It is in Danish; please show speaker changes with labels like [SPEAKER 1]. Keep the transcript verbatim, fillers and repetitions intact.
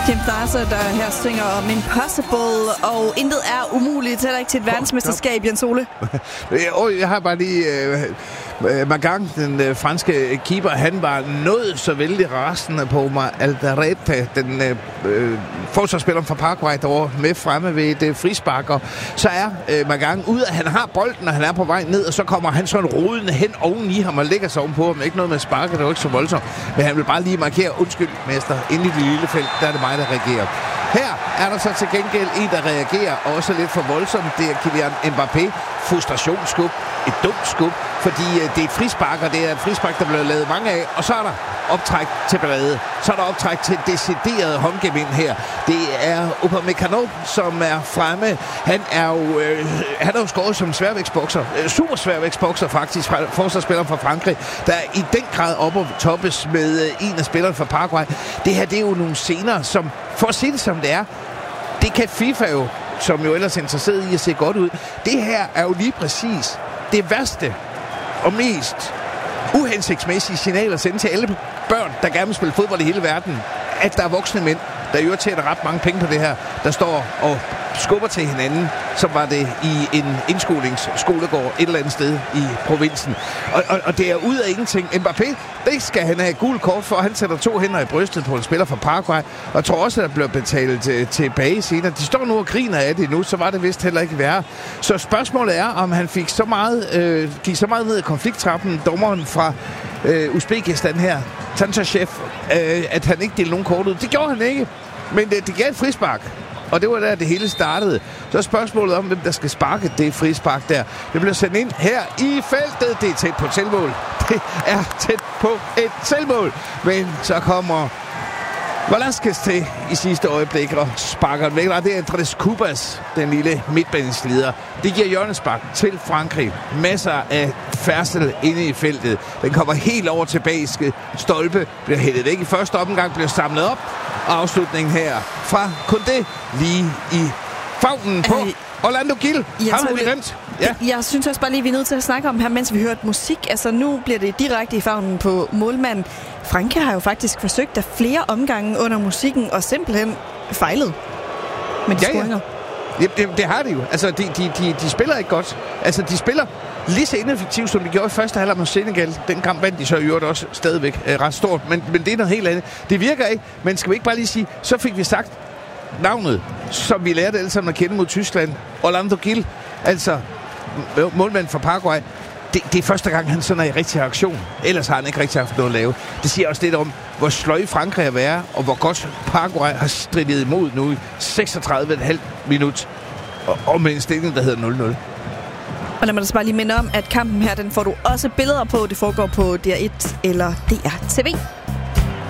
[SPEAKER 1] James Darcy, der her synger om Impossible, og intet er umuligt, heller ikke til et verdensmesterskab, Jens Ole.
[SPEAKER 2] Jeg har bare lige... Øh, Magang, den øh, franske keeper, han var noget så vældig rasende på mig. Alderete, den øh, forsvarsspiller fra Paraguay, der var med fremme ved et øh, frispark. Og så er øh, Magang ude, at han har bolden, og han er på vej ned, og så kommer han sådan rodende hen oven i ham og lægger sig ovenpå ham. Ikke noget med sparket, det var ikke så voldsomt. Men han vil bare lige markere, undskyld, mester, inde i det lille felt, der er det mig, der reagerer. Her er der så til gengæld en, der reagerer også lidt for voldsomt. Det er Kylian Mbappé. Frustrationsskub. Et dumt skub. Fordi øh, det er et frispark, og det er et frispark, der bliver lavet mange af. Og så er der optræk til ballade. Så er der optræk til decideret håndgevind her. Det er Upamecano, som er fremme. Han er jo, øh, han er jo skåret som sværvægtsbokser. Øh, super sværvægtsbokser faktisk. Forsvarsspilleren fra Frankrig. Der er i den grad op og toppes med øh, en af spillerne fra Paraguay. Det her, det er jo nogle scener, som, for at sige det som det er, det kan FIFA jo, som jo ellers er interesseret i at se godt ud. Det her er jo lige præcis det værste og mest uhensigtsmæssige signaler at sende til alle børn, der gerne vil spille fodbold i hele verden, at der er voksne mænd, der jo tjener ret mange penge på det her, der står og skubber til hinanden, så var det i en indskolingsskolegård et eller andet sted i provinsen. Og, og, og det er ud af ingenting. Mbappé, det skal han have gul kort for. Han sætter to hænder i brystet på en spiller fra Paraguay, og jeg tror også, at der bliver betalt øh, tilbage senere. De står nu og griner af det nu, så var det vist heller ikke værre. Så spørgsmålet er, om han fik så meget, øh, gik så meget ned i konflikttrappen, dommeren fra øh, Uzbekistan her, Tantashev, øh, at han ikke delte nogen kort ud. Det gjorde han ikke, men det, det gav et frispark. Og det var der, det hele startede. Så er spørgsmålet om, hvem der skal sparke det frispark der. Det bliver sendt ind her i feltet. Det er tæt på et selvmål. Det er tæt på et selvmål. Men så kommer Velasquez til i sidste øjeblik og sparker den væk. Det er Andrés Cubas, den lille midtbaneslider. Det giver hjørnespark til Frankrig. Masser af færdsel inde i feltet. Den kommer helt over til bagiske stolpe. Bliver hældet væk i første omgang. Bliver samlet op. Og afslutningen her fra Koundé lige i favnen på øh, Orlando Gil. Har vi glemt?
[SPEAKER 1] Ja. Jeg synes også bare lige, vi er nødt til at snakke om her, mens vi hørte musik. Altså nu bliver det direkte i favnen på målmanden. Frankrig har jo faktisk forsøgt af flere omgange under musikken og simpelthen fejlet med de
[SPEAKER 2] ja,
[SPEAKER 1] scoringer.
[SPEAKER 2] Ja, det, det har de jo. Altså, de, de, de, de spiller ikke godt. Altså, de spiller lige så ineffektivt, som de gjorde i første halvleg mod Senegal. Den kamp vandt de så i øvrigt også stadigvæk øh, ret stort. Men, men det er noget helt andet. Det virker ikke. Men skal vi ikke bare lige sige, så fik vi sagt navnet, som vi lærte alle sammen at kende mod Tyskland. Orlando Gil, altså målmanden fra Paraguay. Det, det er første gang, han sådan er i rigtig aktion. Ellers har han ikke rigtig haft noget at lave. Det siger også lidt om, hvor sløj Frankrig er være, og hvor godt Paraguay har stridet imod nu i seksogtredive komma fem minut. Og, og med en stilling, der hedder nul nul.
[SPEAKER 1] Og lad mig da bare lige minde om, at kampen her, den får du også billeder på. Det foregår på D R et eller D R T V.